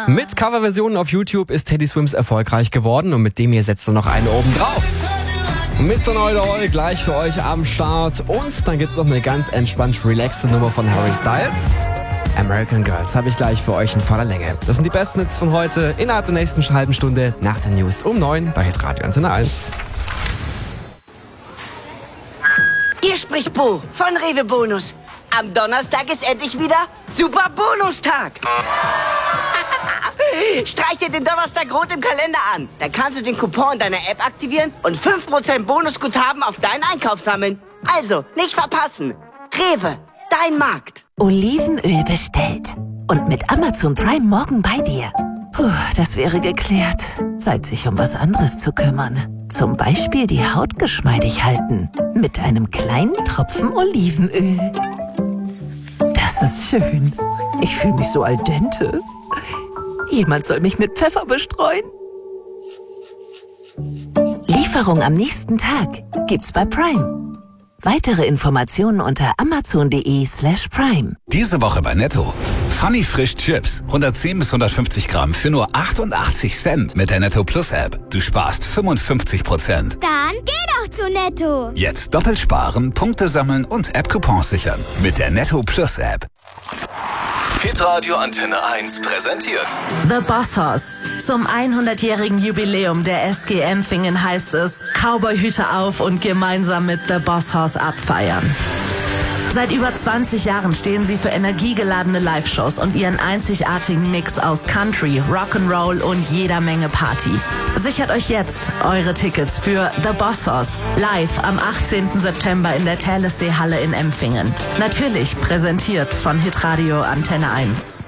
Mit Coverversionen auf YouTube ist Teddy Swims erfolgreich geworden und mit dem hier setzt er noch eine oben drauf. Mr. Know-it-all gleich für euch am Start und dann gibt's noch eine ganz entspannt relaxte Nummer von Harry Styles. American Girls habe ich gleich für euch in voller Länge. Das sind die besten Hits von heute innerhalb der nächsten halben Stunde nach den News um 9 bei Hitradio Antenne 1. Hier spricht Bo von Rewe Bonus. Am Donnerstag ist endlich wieder Super Bonustag. Streich dir den Donnerstag rot im Kalender an. Dann kannst du den Coupon in deiner App aktivieren und 5% Bonusguthaben auf deinen Einkauf sammeln. Also, nicht verpassen. Rewe, dein Markt. Olivenöl bestellt. Und mit Amazon Prime morgen bei dir. Puh, das wäre geklärt. Zeit, sich um was anderes zu kümmern. Zum Beispiel die Haut geschmeidig halten. Mit einem kleinen Tropfen Olivenöl. Das ist schön. Ich fühle mich so al dente. Jemand soll mich mit Pfeffer bestreuen. Lieferung am nächsten Tag gibt's bei Prime. Weitere Informationen unter amazon.de/prime. Diese Woche bei Netto. Funny Frisch Chips. 110 bis 150 Gramm für nur 88 Cent mit der Netto Plus App. Du sparst 55%. Dann geh doch zu Netto. Jetzt doppelt sparen, Punkte sammeln und App-Coupons sichern. Mit der Netto Plus App. Hitradio Antenne 1 präsentiert The Bossos. Zum 100-jährigen Jubiläum der SG Empfingen heißt es, Cowboyhüte auf und gemeinsam mit The Bossos abfeiern. Seit über 20 Jahren stehen sie für energiegeladene Live-Shows und ihren einzigartigen Mix aus Country, Rock'n'Roll und jeder Menge Party. Sichert euch jetzt eure Tickets für The Bossos live am 18. September in der Thalessee Halle in Empfingen. Natürlich präsentiert von Hitradio Antenne 1.